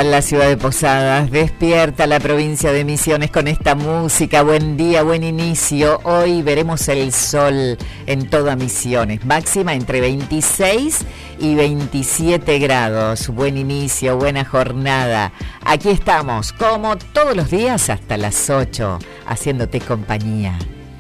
Despierta la ciudad de Posadas, despierta la provincia de Misiones con esta música. Buen día, buen inicio. Hoy veremos el sol en toda Misiones. Máxima entre 26 y 27 grados. Buen inicio, buena jornada. Aquí estamos, como todos los días, hasta las 8, haciéndote compañía.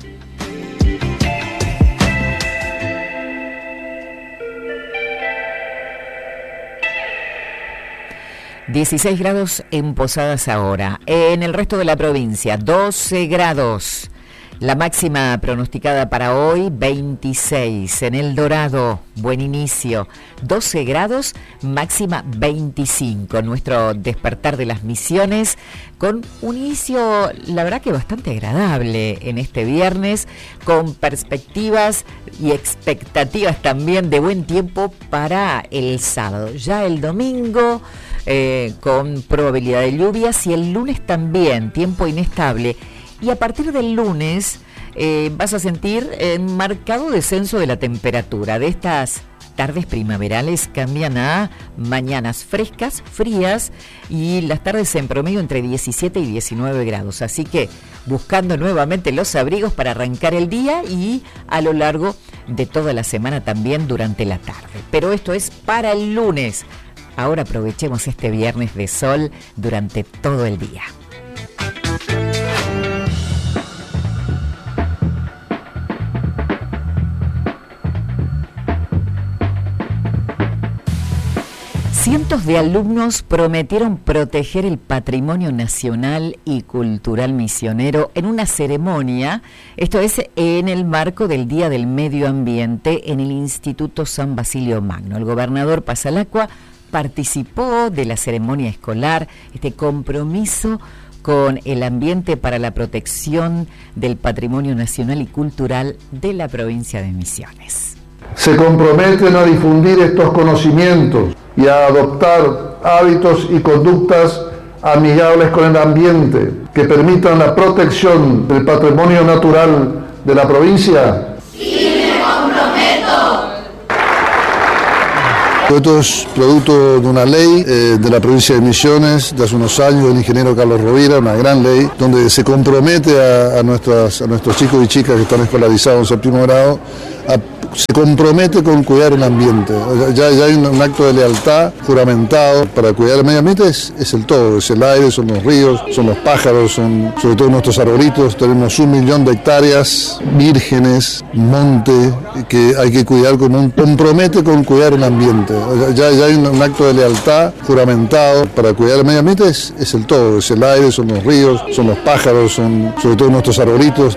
...16 grados en Posadas ahora. En el resto de la provincia, 12 grados. La máxima pronosticada para hoy, 26. En El Dorado, buen inicio. 12 grados, máxima 25. Nuestro despertar de las Misiones, con un inicio, la verdad que bastante agradable en este viernes, con perspectivas y expectativas también de buen tiempo para el sábado. Ya el domingo... con probabilidad de lluvias, y el lunes también, tiempo inestable. Y a partir del lunes vas a sentir marcado descenso de la temperatura. De estas tardes primaverales cambian a mañanas frescas, frías, y las tardes en promedio entre 17 y 19 grados. Así que buscando nuevamente los abrigos para arrancar el día y a lo largo de toda la semana también durante la tarde. Pero esto es para el lunes. Ahora aprovechemos este viernes de sol durante todo el día. Cientos de alumnos prometieron proteger el patrimonio nacional y cultural misionero en una ceremonia, esto es en el marco del Día del Medio Ambiente en el Instituto San Basilio Magno. El gobernador Pasalacqua participó de la ceremonia escolar, este compromiso con el ambiente para la protección del patrimonio nacional y cultural de la provincia de Misiones. Se comprometen a difundir estos conocimientos y a adoptar hábitos y conductas amigables con el ambiente que permitan la protección del patrimonio natural de la provincia. ¡Sí, me comprometo! Esto es producto de una ley de la provincia de Misiones de hace unos años del ingeniero Carlos Rovira, una gran ley, donde se compromete a nuestros chicos y chicas que están escolarizados en séptimo grado, se compromete con cuidar el ambiente. Ya hay un acto de lealtad juramentado para cuidar el medio ambiente. Es el todo, es el aire, son los ríos, son los pájaros, son sobre todo nuestros arbolitos. Tenemos 1 millón de hectáreas vírgenes, monte, que hay que cuidar, compromete con cuidar el ambiente. Ya hay un acto de lealtad juramentado para cuidar el medio ambiente. Es el todo, es el aire, son los ríos, son los pájaros, son sobre todo nuestros arbolitos.